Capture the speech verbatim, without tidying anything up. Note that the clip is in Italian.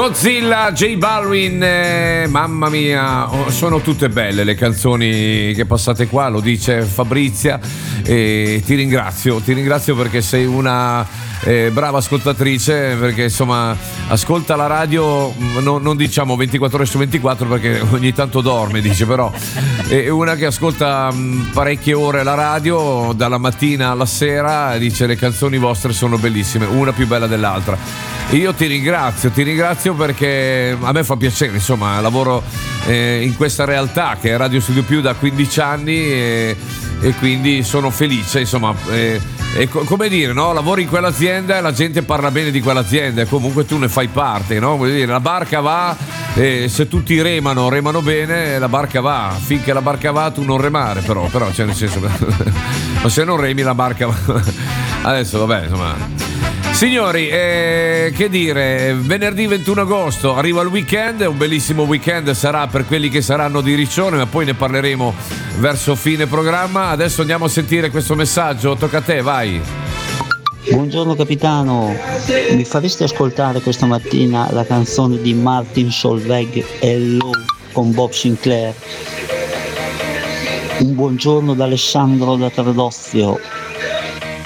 Godzilla, J Balvin, eh, mamma mia, oh, sono tutte belle le canzoni che passate qua, lo dice Fabrizia, e ti ringrazio, ti ringrazio perché sei una eh, brava ascoltatrice, perché insomma ascolta la radio, no, non diciamo ventiquattro ore su ventiquattro perché ogni tanto dorme, dice, però è una che ascolta mh, parecchie ore la radio dalla mattina alla sera e dice le canzoni vostre sono bellissime, una più bella dell'altra. Io ti ringrazio, ti ringrazio perché a me fa piacere, insomma, lavoro eh, in questa realtà che è Radio Studio Più da quindici anni e, e quindi sono felice, insomma, eh, e co- come dire, no? Lavori in quell'azienda e la gente parla bene di quell'azienda e comunque tu ne fai parte, no? Vuol dire, la barca va, e se tutti remano, remano bene, la barca va, finché la barca va tu non remare, però, però cioè nel senso, ma se non remi la barca va. Adesso vabbè, insomma. Signori, eh, che dire, venerdì ventuno agosto arriva il weekend, un bellissimo weekend sarà per quelli che saranno di Riccione, ma poi ne parleremo verso fine programma. Adesso andiamo a sentire questo messaggio, tocca a te, vai. Buongiorno capitano, mi faresti ascoltare questa mattina la canzone di Martin Solveig Hello con Bob Sinclair? Un buongiorno da Alessandro da Tradozio.